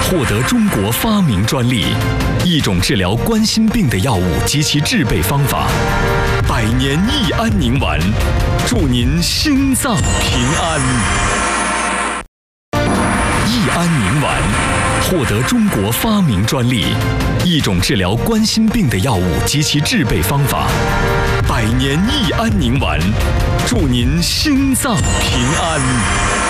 获得中国发明专利，一种治疗冠心病的药物及其制备方法。百年益安宁丸，祝您心脏平安。益安宁丸获得中国发明专利，一种治疗冠心病的药物及其制备方法。百年益安宁丸，祝您心脏平安。